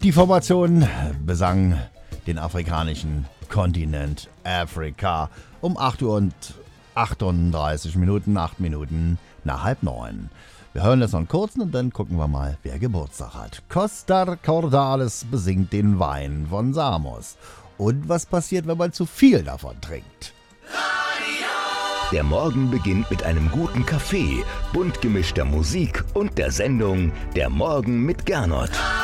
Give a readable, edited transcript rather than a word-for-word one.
Die Formation besang den afrikanischen Kontinent Afrika um 8 Uhr und 38 Minuten, 8 Minuten nach 8:30. Wir hören das noch einen kurzen und dann gucken wir mal, wer Geburtstag hat. Costa Cordalis besingt den Wein von Samos. Und was passiert, wenn man zu viel davon trinkt? Der Morgen beginnt mit einem guten Kaffee, bunt gemischter Musik und der Sendung Der Morgen mit Gernot.